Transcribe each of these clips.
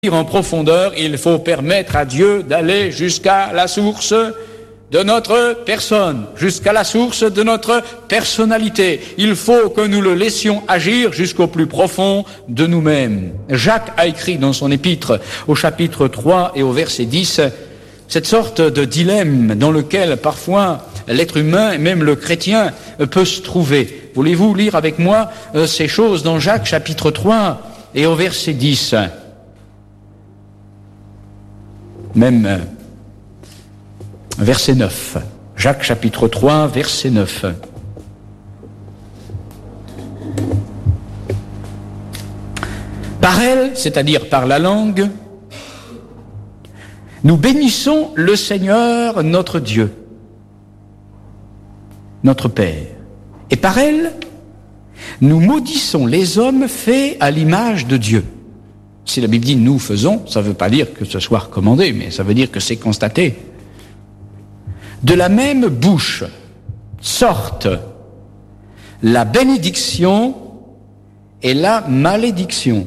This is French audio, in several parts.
en profondeur, il faut permettre à Dieu d'aller jusqu'à la source de notre personne, jusqu'à la source de notre personnalité. Il faut que nous le laissions agir jusqu'au plus profond de nous-mêmes. Jacques a écrit dans son épître au chapitre 3 et au verset 10 cette sorte de dilemme dans lequel parfois l'être humain et même le chrétien peut se trouver. Voulez-vous lire avec moi ces choses dans Jacques chapitre 3 et au verset 10? Même verset 9. Jacques chapitre 3, verset 9. Par elle, c'est-à-dire par la langue, nous bénissons le Seigneur notre Dieu, notre Père. Et par elle, nous maudissons les hommes faits à l'image de Dieu. Si la Bible dit « nous faisons », ça ne veut pas dire que ce soit recommandé, mais ça veut dire que c'est constaté. De la même bouche sortent la bénédiction et la malédiction.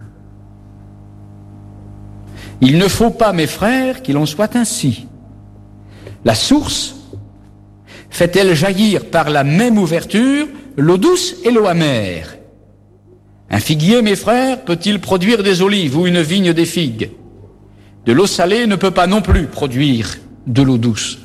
Il ne faut pas, mes frères, qu'il en soit ainsi. La source fait-elle jaillir par la même ouverture l'eau douce et l'eau amère? Un figuier, mes frères, peut-il produire des olives ou une vigne des figues? De l'eau salée ne peut pas non plus produire de l'eau douce.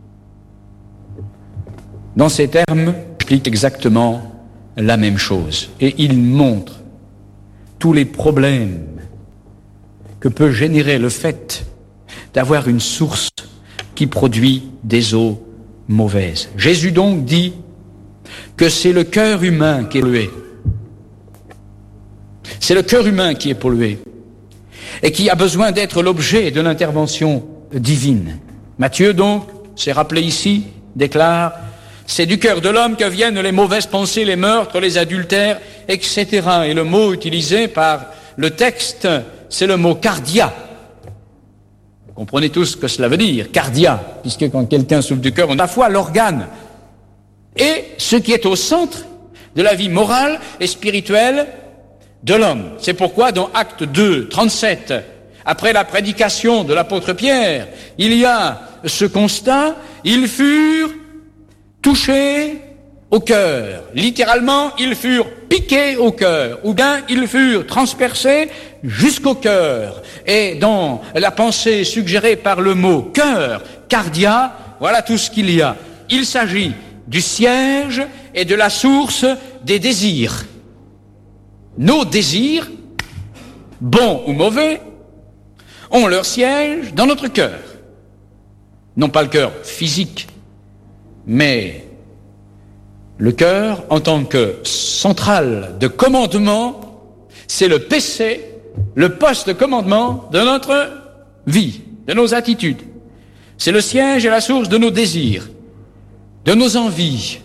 Dans ces termes, explique exactement la même chose. Et il montre tous les problèmes que peut générer le fait d'avoir une source qui produit des eaux mauvaises. Jésus donc dit que c'est le cœur humain qui est pollué. C'est le cœur humain qui est pollué et qui a besoin d'être l'objet de l'intervention divine. Matthieu donc, c'est rappelé ici, déclare: c'est du cœur de l'homme que viennent les mauvaises pensées, les meurtres, les adultères, etc. Et le mot utilisé par le texte, c'est le mot cardia. Vous comprenez tous ce que cela veut dire, cardia, puisque quand quelqu'un souffre du cœur, on a à la fois l'organe et ce qui est au centre de la vie morale et spirituelle de l'homme. C'est pourquoi dans Actes 2, 37, après la prédication de l'apôtre Pierre, il y a ce constat: ils furent touchés au cœur. Littéralement, ils furent piqués au cœur, ou bien ils furent transpercés jusqu'au cœur. Et dans la pensée suggérée par le mot cœur, cardia, voilà tout ce qu'il y a. Il s'agit du siège et de la source des désirs. Nos désirs, bons ou mauvais, ont leur siège dans notre cœur. Non pas le cœur physique, mais le cœur en tant que centrale de commandement, c'est le PC, le poste de commandement de notre vie, de nos attitudes. C'est le siège et la source de nos désirs, de nos envies,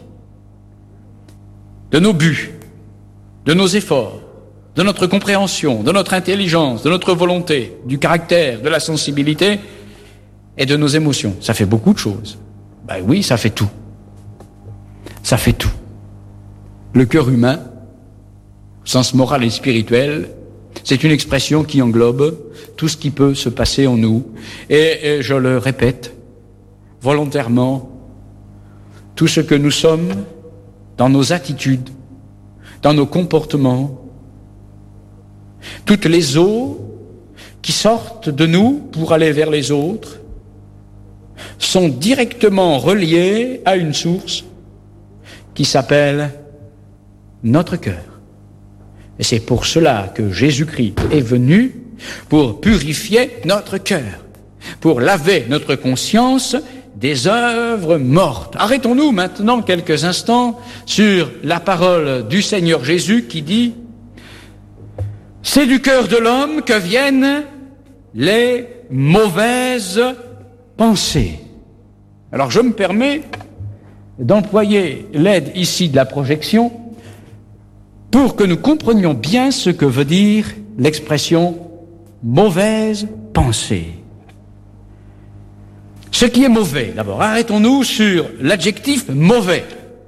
de nos buts, de nos efforts, de notre compréhension, de notre intelligence, de notre volonté, du caractère, de la sensibilité et de nos émotions. Ça fait beaucoup de choses. Ben oui, ça fait tout. Ça fait tout. Le cœur humain, au sens moral et spirituel, c'est une expression qui englobe tout ce qui peut se passer en nous. Et je le répète, volontairement, tout ce que nous sommes dans nos attitudes, dans nos comportements, toutes les eaux qui sortent de nous pour aller vers les autres sont directement reliées à une source qui s'appelle notre cœur. Et c'est pour cela que Jésus-Christ est venu, pour purifier notre cœur, pour laver notre conscience des œuvres mortes. Arrêtons-nous maintenant quelques instants sur la parole du Seigneur Jésus qui dit: c'est du cœur de l'homme que viennent les mauvaises pensées. Alors je me permets d'employer l'aide ici de la projection pour que nous comprenions bien ce que veut dire l'expression mauvaise pensée. Ce qui est mauvais, d'abord, arrêtons-nous sur l'adjectif mauvais.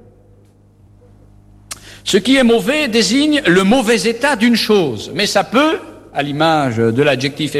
Ce qui est mauvais désigne le mauvais état d'une chose, mais ça peut, à l'image de l'adjectif